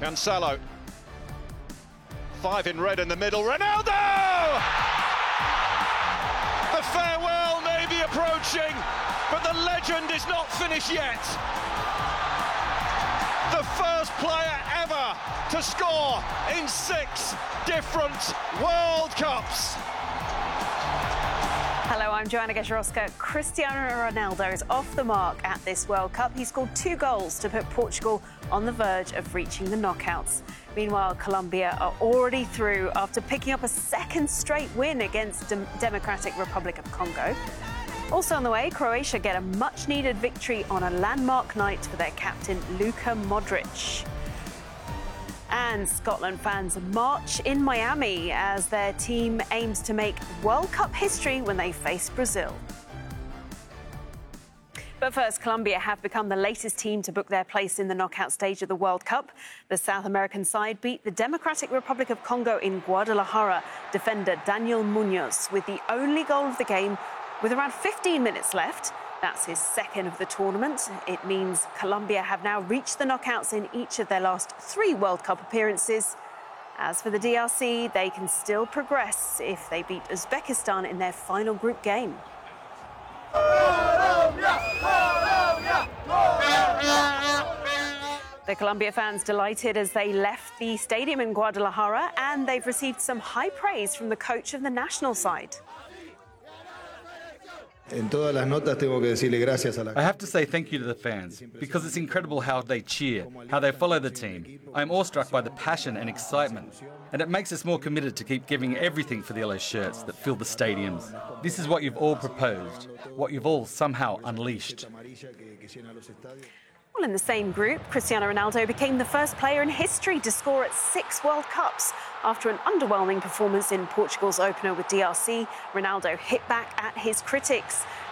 Cancelo. 5 in red in the middle. Ronaldo! The farewell may be approaching, but the legend is not finished yet. The first player ever to score in 6 different World Cups. Hello, I'm Joanna Gajarowska. Cristiano Ronaldo is off the mark at this World Cup. He scored 2 goals to put Portugal on the verge of reaching the knockouts. Meanwhile, Colombia are already through after picking up a second straight win against Democratic Republic of Congo. Also on the way, Croatia get a much-needed victory on a landmark night for their captain, Luka Modric. And Scotland fans march in Miami as their team aims to make World Cup history when they face Brazil. But first, Colombia have become the latest team to book their place in the knockout stage of the World Cup. The South American side beat the Democratic Republic of Congo in Guadalajara defender Daniel Munoz with the only goal of the game with around 15 minutes left. That's his second of the tournament. It means Colombia have now reached the knockouts in each of their last 3 World Cup appearances. As for the DRC, they can still progress if they beat Uzbekistan in their final group game. The Colombia fans delighted as they left the stadium in Guadalajara, and they've received some high praise from the coach of the national side. I have to say thank you to the fans, because it's incredible how they cheer, how they follow the team. I'm awestruck by the passion and excitement, and it makes us more committed to keep giving everything for the yellow shirts that fill the stadiums. This is what you've all proposed, what you've all somehow unleashed. Well, in the same group, Cristiano Ronaldo became the first player in history to score at 6 World Cups. After an underwhelming performance in Portugal's opener with DRC, Ronaldo hit back at his critics.